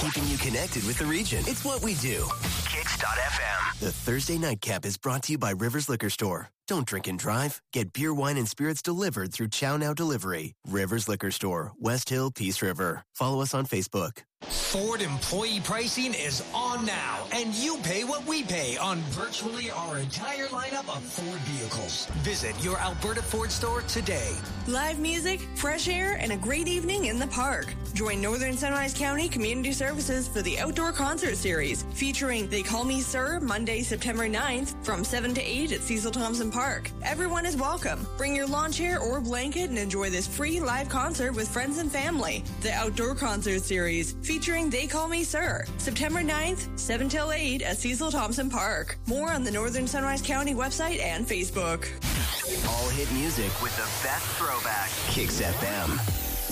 keeping you connected with the region. It's what we do. Kicks.fm. The Thursday Nightcap is brought to you by Rivers Liquor Store. Don't drink and drive. Get beer, wine, and spirits delivered through Chow Now Delivery. Rivers Liquor Store, West Hill, Peace River. Follow us on Facebook. Ford employee pricing is on now, and you pay what we pay on virtually our entire lineup of Ford vehicles. Visit your Alberta Ford store today. Live music, fresh air, and a great evening in the park. Join Northern Sunrise County Community Services for the Outdoor Concert Series, featuring They Call Me Sir, Monday, September 9th, from 7 to 8 at Cecil Thompson Park. Everyone is welcome. Bring your lawn chair or blanket and enjoy this free live concert with friends and family. The Outdoor Concert Series, featuring They Call Me Sir, September 9th, 7 till 8 at Cecil Thompson Park. More on the Northern Sunrise County website and Facebook. All hit music with the best throwback. Kicks FM.